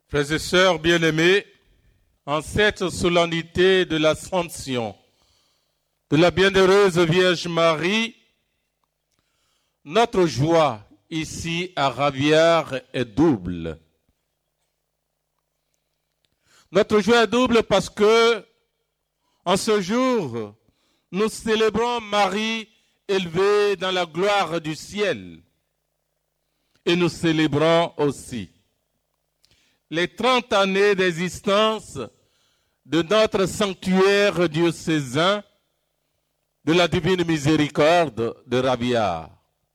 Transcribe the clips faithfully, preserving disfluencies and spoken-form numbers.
Frères et sœurs bien-aimés, en cette solennité de l'Ascension de la bienheureuse Vierge Marie, notre joie ici à Ravière est double. Notre joie est double parce que, en ce jour, nous célébrons Marie élevée dans la gloire du ciel. Et nous célébrons aussi les trente années d'existence de notre sanctuaire diocésain de la Divine Miséricorde de Ravière.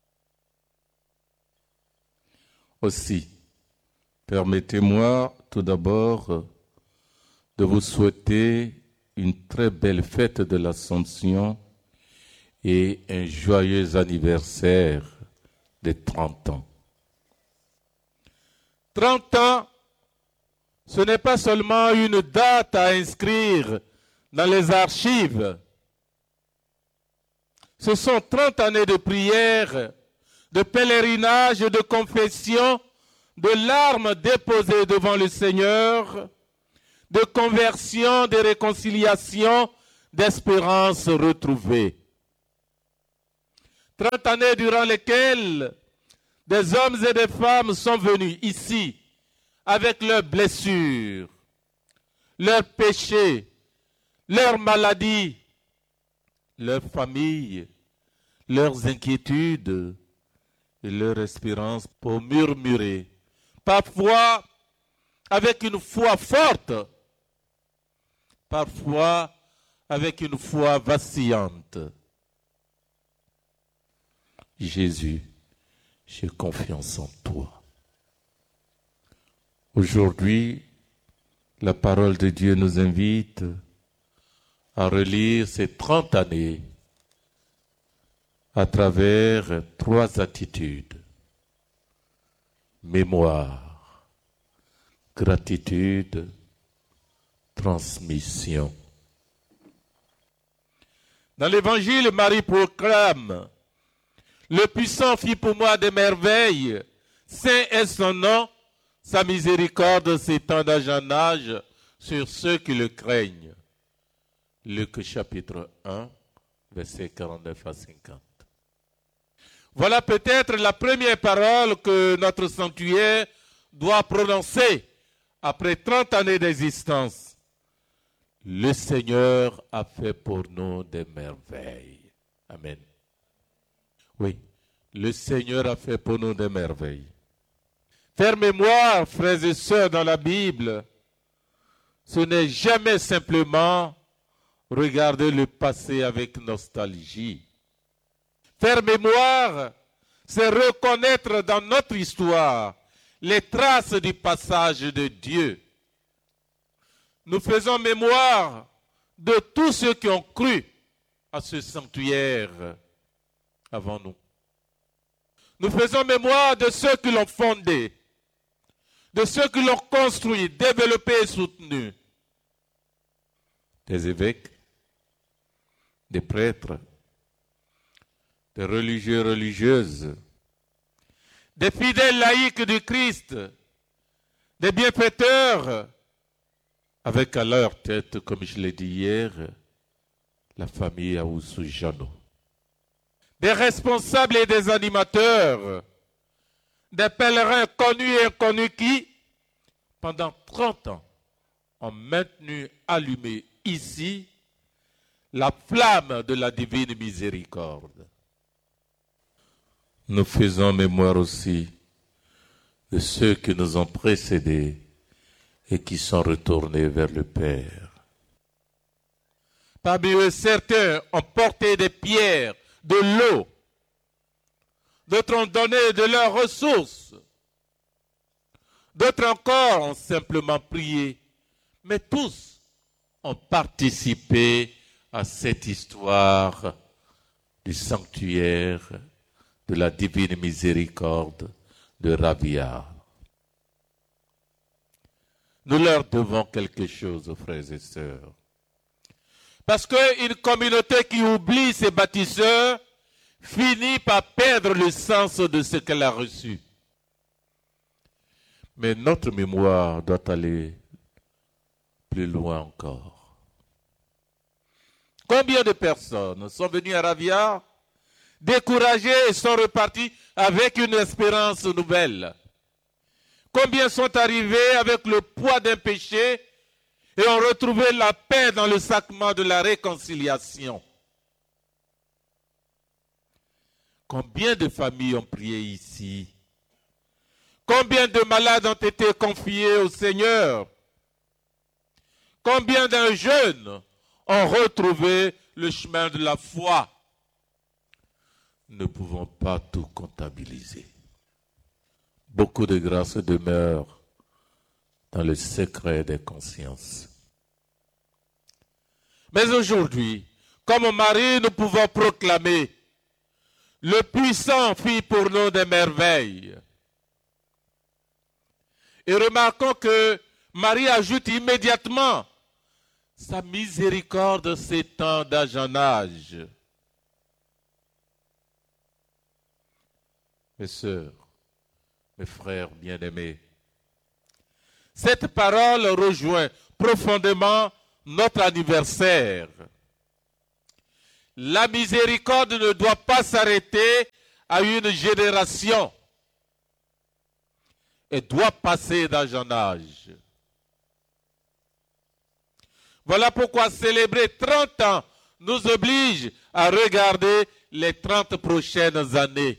Aussi, permettez-moi tout d'abord de vous souhaiter une très belle fête de l'Assomption et un joyeux anniversaire de trente ans. trente ans, ce n'est pas seulement une date à inscrire dans les archives. Ce sont trente années de prière, de pèlerinage, de confession, de larmes déposées devant le Seigneur, de conversion, de réconciliation, d'espérance retrouvée. trente années durant lesquelles des hommes et des femmes sont venus ici avec leurs blessures, leurs péchés, leurs maladies, leurs familles, leurs inquiétudes et leur espérance pour murmurer, parfois avec une foi forte, parfois avec une foi vacillante. Jésus, j'ai confiance en toi. Aujourd'hui, la parole de Dieu nous invite à relire ces trente années à travers trois attitudes: mémoire, gratitude, transmission. Dans l'Évangile, Marie proclame: le puissant fit pour moi des merveilles, saint est son nom, sa miséricorde s'étend d'âge en âge sur ceux qui le craignent. Luc chapitre un, versets quarante-neuf à cinquante. Voilà peut-être la première parole que notre sanctuaire doit prononcer après trente années d'existence. Le Seigneur a fait pour nous des merveilles. Amen. Oui, le Seigneur a fait pour nous des merveilles. Faire mémoire, frères et sœurs, dans la Bible, ce n'est jamais simplement regarder le passé avec nostalgie. Faire mémoire, c'est reconnaître dans notre histoire les traces du passage de Dieu. Nous faisons mémoire de tous ceux qui ont cru à ce sanctuaire avant nous. Nous faisons mémoire de ceux qui l'ont fondé, de ceux qui l'ont construit, développé et soutenu. Des évêques, des prêtres, des religieux et religieuses, des fidèles laïcs du Christ, des bienfaiteurs, avec à leur tête, comme je l'ai dit hier, la famille Aoussou Jano. Des responsables et des animateurs, des pèlerins connus et inconnus qui, pendant trente ans, ont maintenu allumée ici la flamme de la divine miséricorde. Nous faisons mémoire aussi de ceux qui nous ont précédés et qui sont retournés vers le Père. Parmi eux, certains ont porté des pierres, de l'eau. D'autres ont donné de leurs ressources. D'autres encore ont simplement prié. Mais tous ont participé à cette histoire du sanctuaire de la divine miséricorde de Ravière. Nous leur devons quelque chose, frères et sœurs. Parce qu'une communauté qui oublie ses bâtisseurs finit par perdre le sens de ce qu'elle a reçu. Mais notre mémoire doit aller plus loin encore. Combien de personnes sont venues à Ravia, découragées et sont reparties avec une espérance nouvelle? Combien sont arrivés avec le poids d'un péché et ont retrouvé la paix dans le sacrement de la réconciliation? Combien de familles ont prié ici? Combien de malades ont été confiés au Seigneur? Combien d'un jeune ont retrouvé le chemin de la foi? Nous ne pouvons pas tout comptabiliser. Beaucoup de grâces demeurent dans le secret des consciences. Mais aujourd'hui, comme Marie, nous pouvons proclamer: le puissant fit pour nous des merveilles. Et remarquons que Marie ajoute immédiatement: sa miséricorde s'étend d'âge en âge. Mes sœurs, mes frères bien-aimés, cette parole rejoint profondément notre anniversaire. La miséricorde ne doit pas s'arrêter à une génération. Elle doit passer d'âge en âge. Voilà pourquoi célébrer trente ans nous oblige à regarder les trente prochaines années.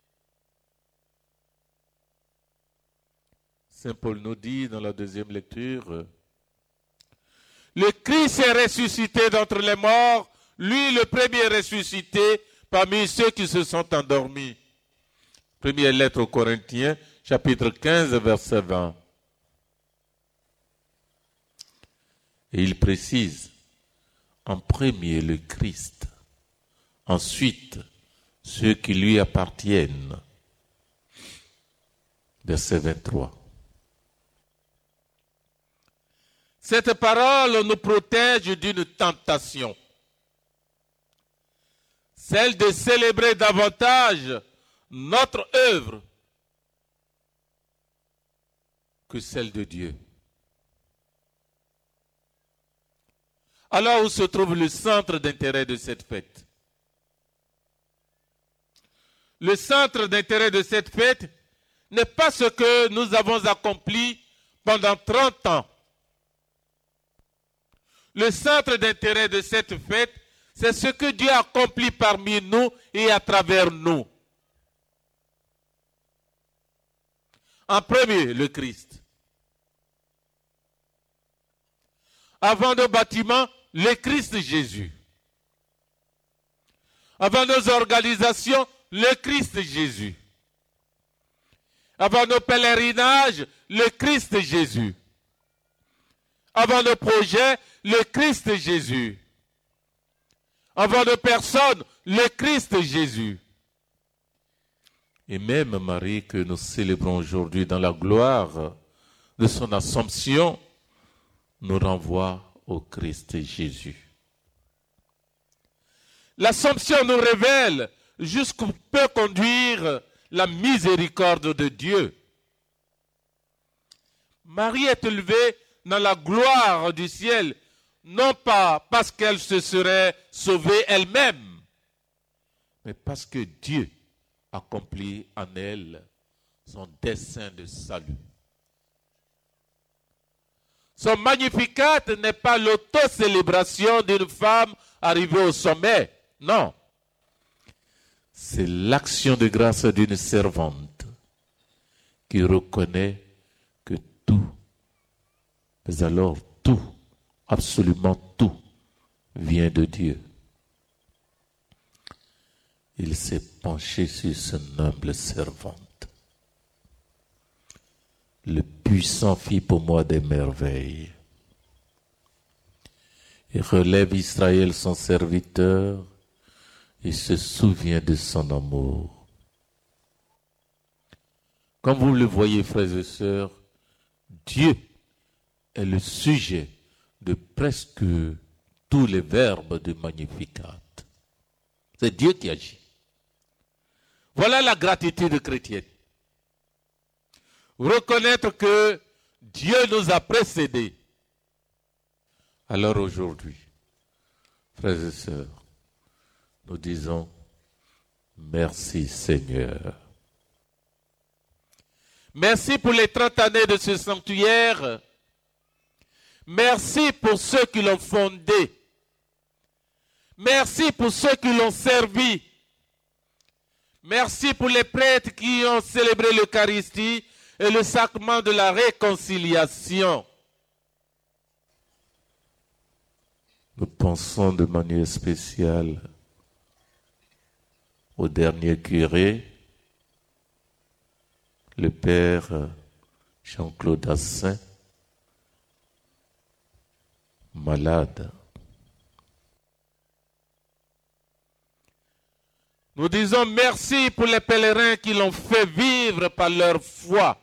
Saint Paul nous dit dans la deuxième lecture: le Christ est ressuscité d'entre les morts, lui le premier ressuscité parmi ceux qui se sont endormis. Première lettre aux Corinthiens, chapitre quinze, verset vingt. Et il précise: en premier le Christ, ensuite ceux qui lui appartiennent. Verset vingt-trois. Cette parole nous protège d'une tentation, celle de célébrer davantage notre œuvre que celle de Dieu. Alors où se trouve le centre d'intérêt de cette fête? Le centre d'intérêt de cette fête n'est pas ce que nous avons accompli pendant trente ans. Le centre d'intérêt de cette fête, c'est ce que Dieu accomplit parmi nous et à travers nous. En premier, le Christ. Avant nos bâtiments, le Christ Jésus. Avant nos organisations, le Christ Jésus. Avant nos pèlerinages, le Christ Jésus. Avant nos projets, le Christ Jésus. Avant nos personnes, le Christ Jésus. Et même Marie que nous célébrons aujourd'hui dans la gloire de son Assomption nous renvoie au Christ Jésus. L'Assomption nous révèle jusqu'où peut conduire la miséricorde de Dieu. Marie est élevée dans la gloire du ciel, non pas parce qu'elle se serait sauvée elle-même, mais parce que Dieu accomplit en elle son dessein de salut. Son Magnificat n'est pas l'autocélébration d'une femme arrivée au sommet, non. C'est l'action de grâce d'une servante qui reconnaît que tout, mais alors tout, absolument tout, vient de Dieu. Il s'est penché sur son humble servante. Le puissant fit pour moi des merveilles. Il relève Israël son serviteur et se souvient de son amour. Comme vous le voyez, frères et sœurs, Dieu est le sujet de presque tous les verbes du Magnificat. C'est Dieu qui agit. Voilà la gratitude chrétienne. reconnaître que Dieu nous a précédés. Alors aujourd'hui, frères et sœurs, nous disons merci Seigneur. Merci pour les trente années de ce sanctuaire. Merci pour ceux qui l'ont fondé. Merci pour ceux qui l'ont servi. Merci pour les prêtres qui ont célébré l'Eucharistie et le sacrement de la réconciliation. Nous pensons de manière spéciale au dernier curé, le père Jean-Claude Assin, malade. Nous disons merci pour les pèlerins qui l'ont fait vivre par leur foi.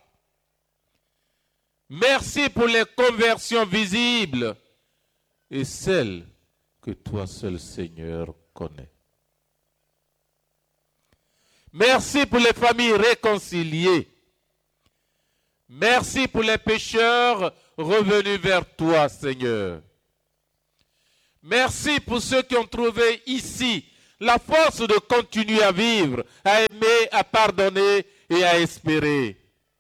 Merci pour les conversions visibles et celles que toi seul Seigneur connais. Merci pour les familles réconciliées. Merci pour les pécheurs revenus vers toi, Seigneur. Merci pour ceux qui ont trouvé ici la force de continuer à vivre, à aimer, à pardonner et à espérer.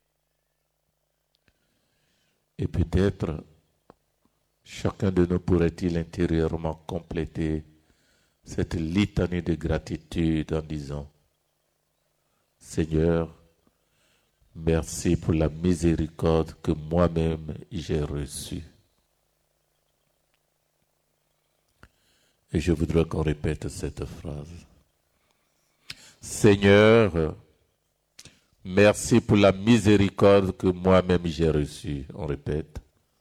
Et peut-être, chacun de nous pourrait-il intérieurement compléter cette litanie de gratitude en disant « Seigneur, merci pour la miséricorde que moi-même j'ai reçue. » Et je voudrais qu'on répète cette phrase. Seigneur, merci pour la miséricorde que moi-même j'ai reçue. On répète.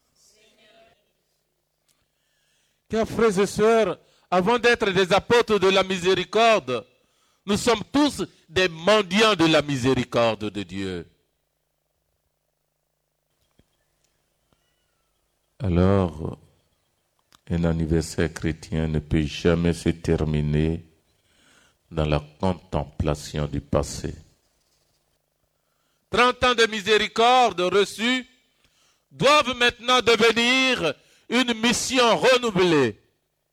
Car frères et sœurs, avant d'être des apôtres de la miséricorde, nous sommes tous des mendiants de la miséricorde de Dieu. Alors, un anniversaire chrétien ne peut jamais se terminer dans la contemplation du passé. Trente ans de miséricorde reçus doivent maintenant devenir une mission renouvelée.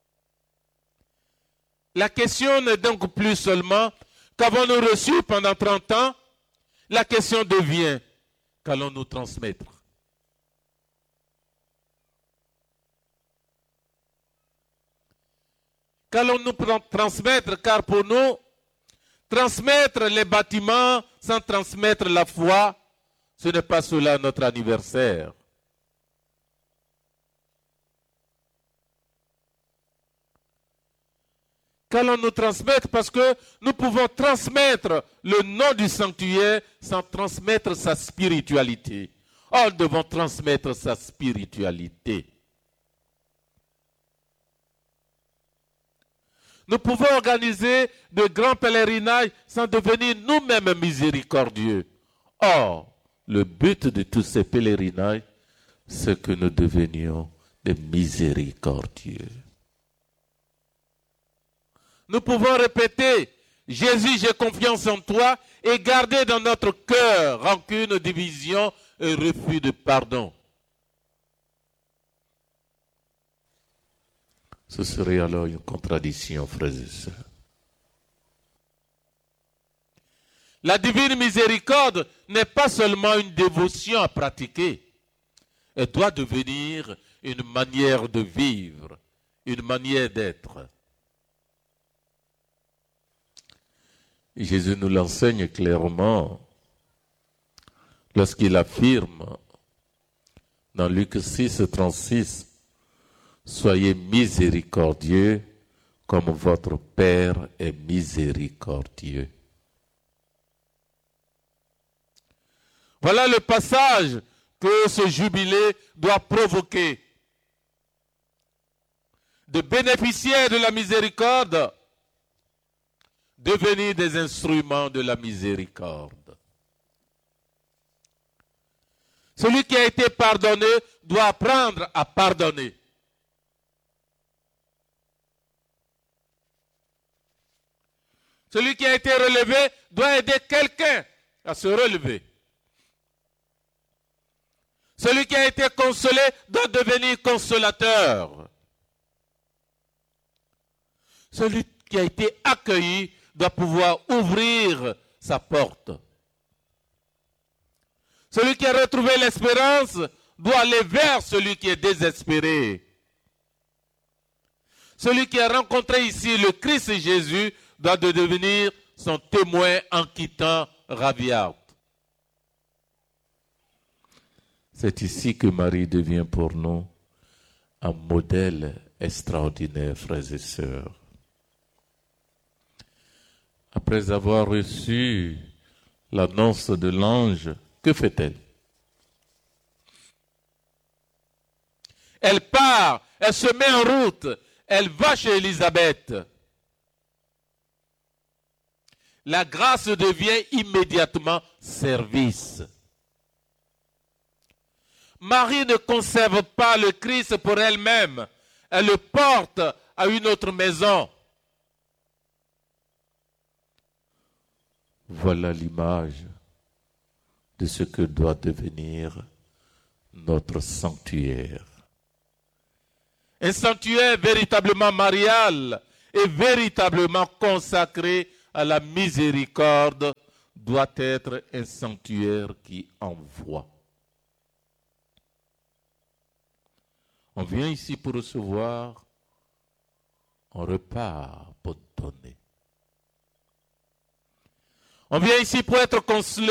La question n'est donc plus seulement qu'avons-nous reçu pendant trente ans, la question devient qu'allons-nous transmettre. Qu'allons-nous transmettre, car pour nous, transmettre les bâtiments sans transmettre la foi, ce n'est pas cela notre anniversaire. Qu'allons-nous transmettre, parce que nous pouvons transmettre le nom du sanctuaire sans transmettre sa spiritualité. Or, nous devons transmettre sa spiritualité. Nous pouvons organiser de grands pèlerinages sans devenir nous-mêmes miséricordieux. Or, le but de tous ces pèlerinages, c'est que nous devenions des miséricordieux. Nous pouvons répéter, Jésus, j'ai confiance en toi, et garder dans notre cœur rancune, division et refus de pardon. Ce serait alors une contradiction, frères et sœurs. La divine miséricorde n'est pas seulement une dévotion à pratiquer. Elle doit devenir une manière de vivre, une manière d'être. Jésus nous l'enseigne clairement lorsqu'il affirme dans Luc six, trente-six, soyez miséricordieux comme votre Père est miséricordieux. Voilà le passage que ce jubilé doit provoquer. De bénéficiaires de la miséricorde, devenir des instruments de la miséricorde. Celui qui a été pardonné doit apprendre à pardonner. Celui qui a été relevé doit aider quelqu'un à se relever. Celui qui a été consolé doit devenir consolateur. Celui qui a été accueilli doit pouvoir ouvrir sa porte. Celui qui a retrouvé l'espérance doit aller vers celui qui est désespéré. Celui qui a rencontré ici le Christ Jésus doit devenir son témoin en quittant Raviat. C'est ici que Marie devient pour nous un modèle extraordinaire, frères et sœurs. Après avoir reçu l'annonce de l'ange, que fait-elle? Elle part, elle se met en route, elle va chez Élisabeth. La grâce devient immédiatement service. Marie ne conserve pas le Christ pour elle-même, elle le porte à une autre maison. Voilà l'image de ce que doit devenir notre sanctuaire. Un sanctuaire véritablement marial et véritablement consacré à la miséricorde doit être un sanctuaire qui envoie. On vient ici pour recevoir, on repart pour donner. On vient ici pour être consolé.